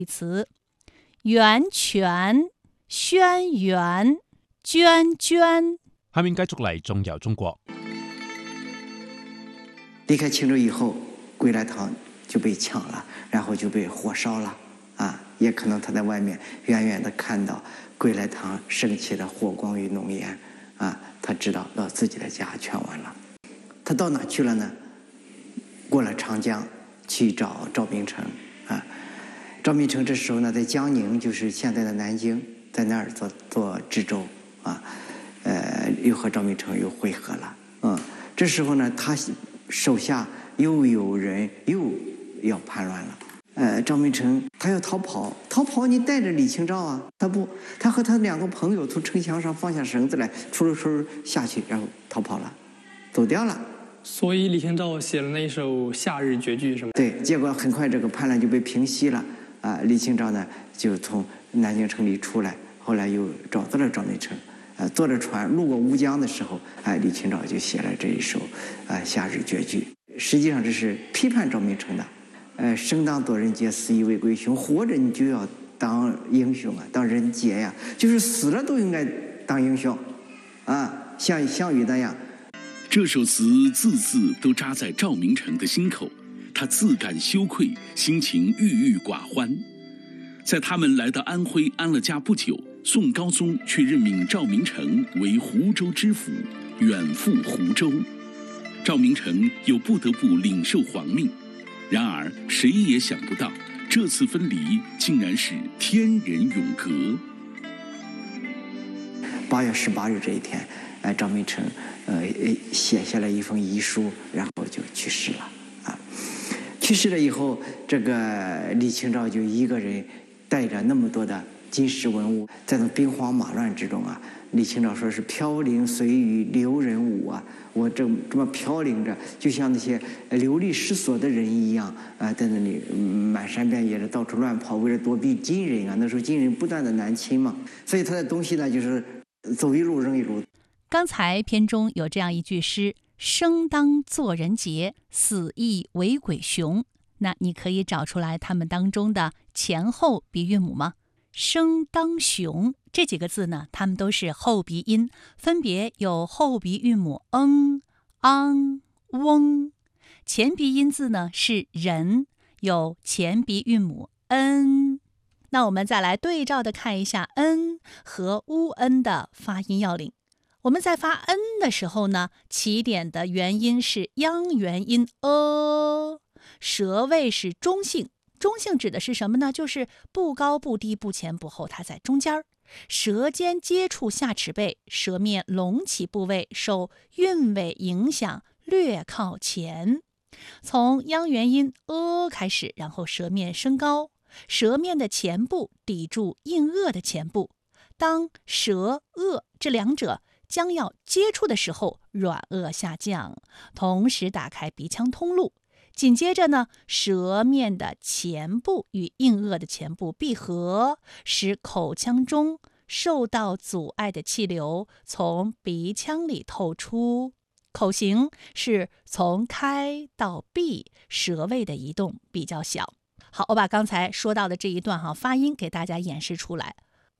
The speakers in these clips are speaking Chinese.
词：源泉、轩辕、涓涓。 下面繼續嚟仲由中國。 離開青州以後，歸來堂就被搶了，然後就被火燒了也可能他在外面遠遠的看到歸來堂升起的火光與濃煙他知道到自己的家全完了。他到哪去了呢？過了長江去找趙明誠趙明誠這時候呢，在江寧，就是現在的南京，在那兒做知州又和趙明誠又會合了這時候呢，他手下又有人又要叛亂了趙明誠他要逃跑你帶着李清照他不，他和他兩個朋友從城牆上放下繩子來，出了聲下去，然後逃跑了，走掉了。 所以李清照寫了那首夏日絕句是嗎？ 對，結果很快這個叛亂就被平息了李清照呢就從南京城裡出來，後來又找到了趙明誠坐着船路過烏江的時候李清照就寫了這一首夏日絕句。實際上這是批判趙明誠的生當作人傑，死亦為歸雄。活着你就要當英雄當人傑呀，就是死了都應該當英雄像項羽那樣。 這首詞字字都扎在趙明誠的心口，他自感羞愧，心情鬱鬱寡歡。在他們來到安徽安了家不久，宋高宗卻任命趙明誠為湖州知府，遠赴湖州。趙明誠又不得不領受皇命。然而誰也想不到，這次分離竟然是天人永隔。 8月18日這一天趙明誠寫下了一封遺書，然後就去世了去世了以後，這個李清照就一個人帶着那麼多的金石文物，在那兵荒馬亂之中李清照說是飄零隨雨留人舞我這麼飄零着，就像那些流離失所的人一樣在那裡滿山遍野的到處亂跑，為了躲避金人那時候金人不斷的南侵嘛，所以他的東西呢就是走一路扔一路。 剛才篇中有這樣一句詩：生當作人傑，死亦為鬼雄。那你可以找出來他們當中的前後鼻韻母嗎？生當雄這幾個字呢，它們都是後鼻音，分別有後鼻韻母昂、翁。前鼻音字呢是人，有前鼻韻母恩。那我們再來對照的看一下恩和烏恩的發音要領。我們在發恩的時候呢，起點的元音是央元音舌位是中性。中性指的是什麼呢？就是不高不低不前不後，它在中間。舌尖接觸下齒背，舌面隆起部位受韻尾影響略靠前。從央元音開始，然後舌面升高，舌面的前部抵住硬腭的前部。當舌這兩者將要接觸的時候，軟腭下降，同時打開鼻腔通路。緊接着呢，舌面的前部與硬腭的前部閉合，使口腔中受到阻礙的氣流從鼻腔裡透出。口型是從開到閉，舌位的移動比較小。好，我把剛才說到的這一段發音給大家演示出來。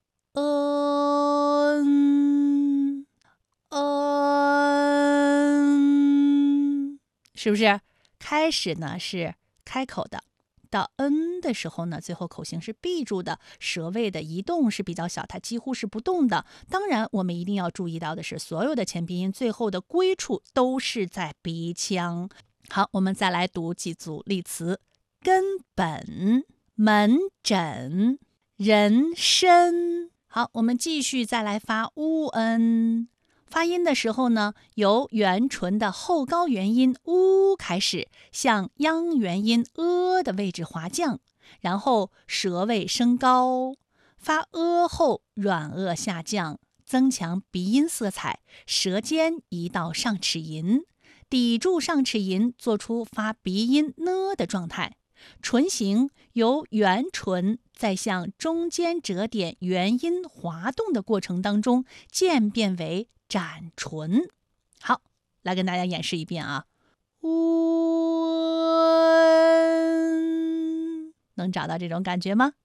是不是？開始呢是開口的，到的時候呢，最後口型是閉住的，舌位的移動是比較小，它幾乎是不動的。當然我們一定要注意到的是，所有的前鼻音最後的歸處都是在鼻腔。好，我們再來讀幾組例詞：根本、門診、人參。好，我們繼續再來發烏恩。發音的時候呢，由元唇的後高元音開始，向央元音的位置滑降，然後舌位升高，發後軟腭下降，增強鼻音色彩，舌尖移到上齒齦，抵住上齒齦，做出發鼻音的狀態。唇形由元唇在向中間折點元音滑動的過程當中漸變為展唇。好，來跟大家演示一遍啊。能找到這種感覺嗎？